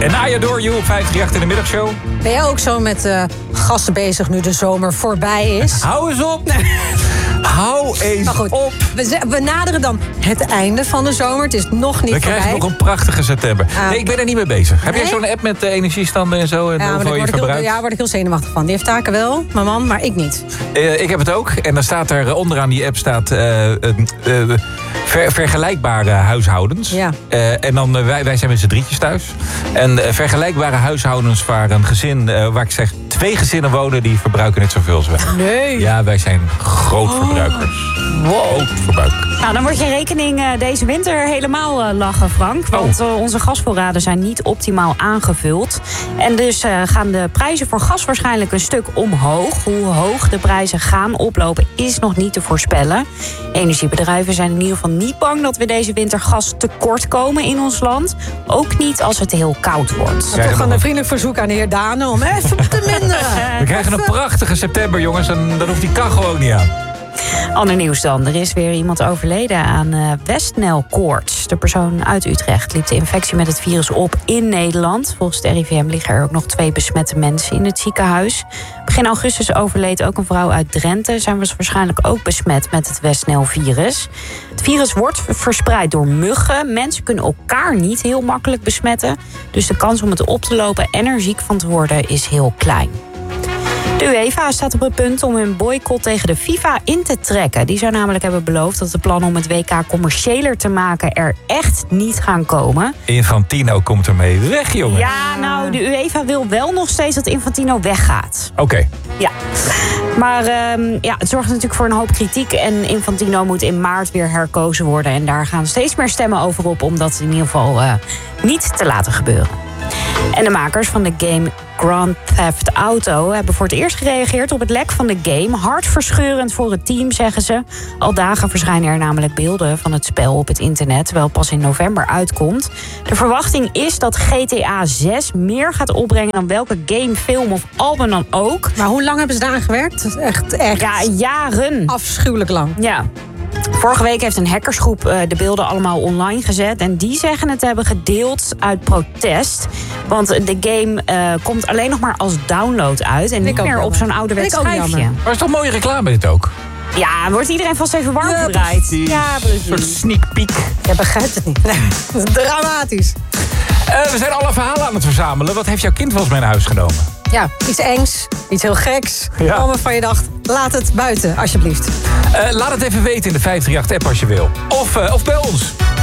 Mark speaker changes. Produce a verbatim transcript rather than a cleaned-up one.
Speaker 1: En Aya Door You op vijf drie acht in de middagshow.
Speaker 2: Ben jij ook zo met uh, gasten bezig nu de zomer voorbij is?
Speaker 1: Hou eens op. Hou eens
Speaker 2: maar goed,
Speaker 1: op.
Speaker 2: We, we naderen dan het einde van de zomer. Het is nog niet
Speaker 1: we
Speaker 2: voorbij.
Speaker 1: We krijgen nog een prachtige september.
Speaker 2: Uh,
Speaker 1: nee, ik ben er niet mee bezig. Heb
Speaker 2: nee?
Speaker 1: jij zo'n app met uh, energiestanden en zo? En
Speaker 2: ja, maar daar word,
Speaker 1: je
Speaker 2: heel, ja, word ik heel zenuwachtig van. Die heeft taken wel, mijn man, maar ik niet.
Speaker 1: Uh, ik heb het ook. En dan staat er onderaan die app staat... Uh, uh, uh, ver, vergelijkbare huishoudens.
Speaker 2: Ja.
Speaker 1: Uh, en dan, uh, wij, wij zijn met z'n drietjes thuis. En uh, vergelijkbare huishoudens waar een gezin... Uh, waar ik zeg, twee gezinnen wonen, die verbruiken net zoveel als wij.
Speaker 2: Nee.
Speaker 1: Ja, wij zijn grootverbruikers.
Speaker 2: Wow.
Speaker 1: Grootverbruik.
Speaker 3: Nou, dan wordt je rekening uh, deze winter helemaal uh, lachen, Frank. Want uh, onze gasvoorraden zijn niet optimaal aangevuld. En dus uh, gaan de prijzen voor gas waarschijnlijk een stuk omhoog. Hoe hoog de prijzen gaan oplopen is nog niet te voorspellen. Energiebedrijven zijn in ieder geval niet bang dat we deze winter gas tekort komen in ons land. Ook niet als het heel koud wordt.
Speaker 2: Ja, toch een vriendelijk verzoek aan de heer Dane om even te minderen.
Speaker 1: We krijgen een prachtige september, jongens. En dan hoeft die kachel ook niet aan.
Speaker 3: Ander nieuws dan. Er is weer iemand overleden aan uh, Westnel-koorts. De persoon uit Utrecht liep de infectie met het virus op in Nederland. Volgens het R I V M liggen er ook nog twee besmette mensen in het ziekenhuis. Begin augustus overleed ook een vrouw uit Drenthe. Zij was waarschijnlijk ook besmet met het Westnel-virus. Het virus wordt verspreid door muggen. Mensen kunnen elkaar niet heel makkelijk besmetten. Dus de kans om het op te lopen en er ziek van te worden is heel klein. De UEFA staat op het punt om hun boycott tegen de FIFA in te trekken. Die zou namelijk hebben beloofd dat de plannen om het W K commerciëler te maken er echt niet gaan komen.
Speaker 1: Infantino komt ermee weg, jongen.
Speaker 3: Ja, nou, de UEFA wil wel nog steeds dat Infantino weggaat.
Speaker 1: Oké. Okay.
Speaker 3: Ja, maar um, ja, het zorgt natuurlijk voor een hoop kritiek. En Infantino moet in maart weer herkozen worden. En daar gaan steeds meer stemmen over op om dat in ieder geval uh, niet te laten gebeuren. En de makers van de game Grand Theft Auto hebben voor het eerst gereageerd op het lek van de game. Hartverscheurend voor het team, zeggen ze. Al dagen verschijnen er namelijk beelden van het spel op het internet, terwijl het pas in november uitkomt. De verwachting is dat G T A zes meer gaat opbrengen dan welke game, film of album dan ook.
Speaker 2: Maar hoe lang hebben ze daar aan gewerkt? Echt, echt.
Speaker 3: Ja, jaren.
Speaker 2: Afschuwelijk lang.
Speaker 3: Ja. Vorige week heeft een hackersgroep uh, de beelden allemaal online gezet. En die zeggen het te hebben gedeeld uit protest. Want de game uh, komt alleen nog maar als download uit. En niet meer op zo'n ouderwets schijfje.
Speaker 1: Maar is toch mooie reclame dit ook?
Speaker 3: Ja, wordt iedereen vast even warm
Speaker 2: ja,
Speaker 3: gedraaid.
Speaker 2: Precies.
Speaker 3: Ja, precies.
Speaker 1: Een soort sneak peek.
Speaker 2: Je begrijpt het niet. Nee, dat is dramatisch.
Speaker 1: Uh, we zijn alle verhalen aan het verzamelen. Wat heeft jouw kind volgens mij naar huis genomen?
Speaker 2: Ja, iets engs, iets heel geks.
Speaker 1: Ja.
Speaker 2: Allemaal van je dacht, laat het buiten, alsjeblieft.
Speaker 1: Uh, laat het even weten in de vijf drie acht app als je wil. Of, uh, of bij ons.